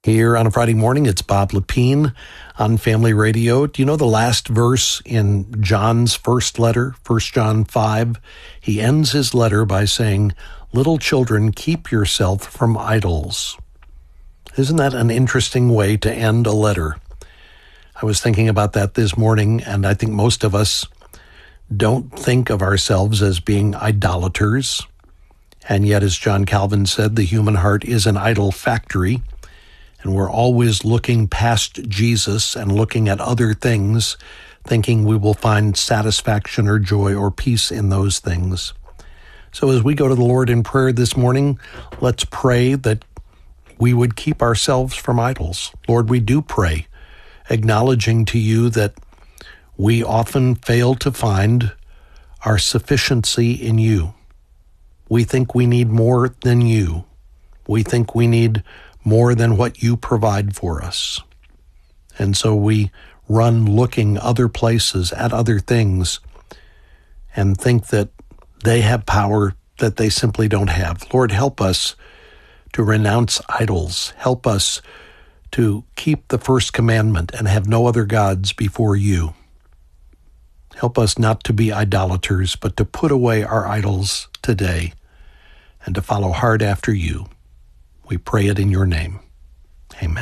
Here on a Friday morning, it's Bob Lepine on Family Radio. Do you know the last verse in John's first letter, 1 John 5? He ends his letter by saying, "Little children, keep yourself from idols." Isn't that an interesting way to end a letter? I was thinking about that this morning, and I think most of us don't think of ourselves as being idolaters. And yet, as John Calvin said, the human heart is an idol factory. And we're always looking past Jesus and looking at other things, thinking we will find satisfaction or joy or peace in those things. So as we go to the Lord in prayer this morning, let's pray that we would keep ourselves from idols. Lord, we do pray, acknowledging to you that we often fail to find our sufficiency in you. We think we need more than you. We think we need more than what you provide for us. And so we run looking other places at other things and think that they have power that they simply don't have. Lord, help us to renounce idols. Help us to keep the first commandment and have no other gods before you. Help us not to be idolaters, but to put away our idols today and to follow hard after you. We pray it in your name.